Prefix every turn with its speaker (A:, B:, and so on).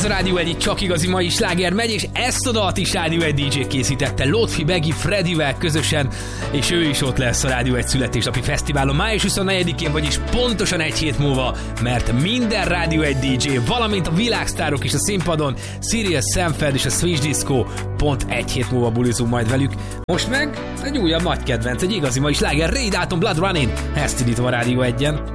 A: a Rádió 1, csak igazi mai sláger megy, és ezt a dalt is Rádió 1 DJ készítette Lotfi Begi Fredivel közösen, és ő is ott lesz a Rádió 1 születésnapi fesztiválon május 24-én, vagyis pontosan egy hét múlva, mert minden Rádió 1 DJ, valamint a világsztárok is a színpadon, Sirius Sanford és a Switch Disco pont egy hét múlva bulizunk majd velük. Most meg egy újabb nagy kedvenc, egy igazi mai sláger, Ray Dalton Blood Running, ezt indítom a Rádió 1-en.